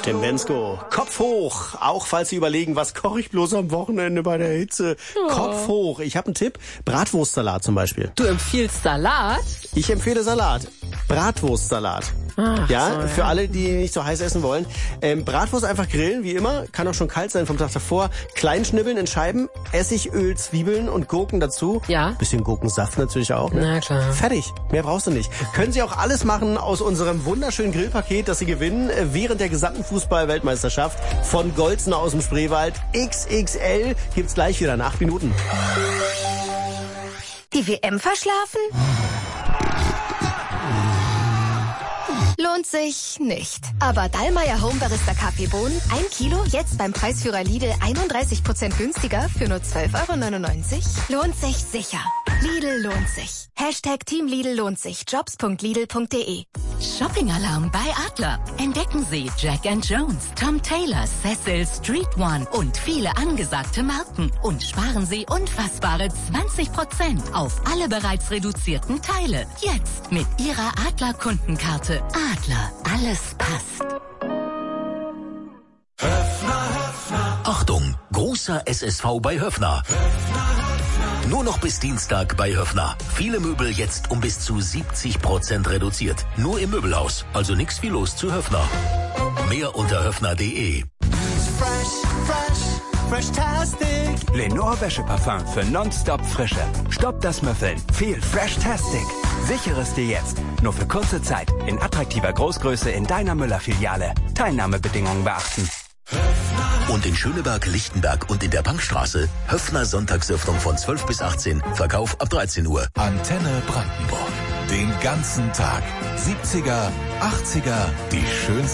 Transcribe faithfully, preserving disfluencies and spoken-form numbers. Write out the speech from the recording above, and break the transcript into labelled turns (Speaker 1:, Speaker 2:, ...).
Speaker 1: Tim Bensko, Kopf hoch. Auch falls Sie überlegen, was koche ich bloß am Wochenende bei der Hitze. Oh. Kopf hoch. Ich habe einen Tipp. Bratwurstsalat zum Beispiel.
Speaker 2: Du empfiehlst Salat?
Speaker 1: Ich empfehle Salat. Bratwurstsalat.
Speaker 2: Ach,
Speaker 1: ja,
Speaker 2: so, ja,
Speaker 1: für alle, die nicht so heiß essen wollen. Ähm, Bratwurst einfach grillen, wie immer. Kann auch schon kalt sein vom Tag davor. Klein schnibbeln in Scheiben. Essig, Öl, Zwiebeln und Gurken dazu.
Speaker 2: Ja.
Speaker 1: Bisschen Gurkensaft natürlich auch. Ne?
Speaker 2: Na klar.
Speaker 1: Fertig. Mehr brauchst du nicht. Können Sie auch alles machen aus unserem wunderschönen Grillpaket, das Sie gewinnen während der gesamten Fußball-Weltmeisterschaft von Golzner aus dem Spreewald. X X L gibt's gleich wieder nach acht Minuten.
Speaker 3: Die W M verschlafen? Lohnt sich nicht. Aber Dallmayr Home Barista Kaffeebohnen, ein Kilo, jetzt beim Preisführer Lidl einunddreißig Prozent günstiger für nur zwölf Euro neunundneunzig. Lohnt sich sicher. Lidl lohnt sich. Hashtag Team Lidl lohnt sich. Jobs punkt lidl punkt de.
Speaker 4: Shopping-Alarm bei Adler. Entdecken Sie Jack and Jones, Tom Taylor, Cecil, Street One und viele angesagte Marken. Und sparen Sie unfassbare zwanzig Prozent auf alle bereits reduzierten Teile. Jetzt mit Ihrer Adler-Kundenkarte. Adler, alles passt.
Speaker 5: Achtung, großer S S V bei Höffner. Nur noch bis Dienstag bei Höffner. Viele Möbel jetzt um bis zu siebzig Prozent reduziert. Nur im Möbelhaus, also nix wie los zu Höffner. Mehr unter höffner punkt de.
Speaker 6: Fresh, fresh, fresh-tastic. Lenore Wäscheparfum für nonstop Frische. Stopp das Müffeln. Viel Fresh-tastic. Sichere es dir jetzt. Nur für kurze Zeit. In attraktiver Großgröße in deiner Müller-Filiale. Teilnahmebedingungen beachten.
Speaker 5: Und in Schöneberg, Lichtenberg und in der Bankstraße Höffner Sonntagsöffnung von zwölf bis achtzehn, Verkauf ab dreizehn Uhr.
Speaker 7: Antenne Brandenburg. Den ganzen Tag. siebziger, achtziger, die schönsten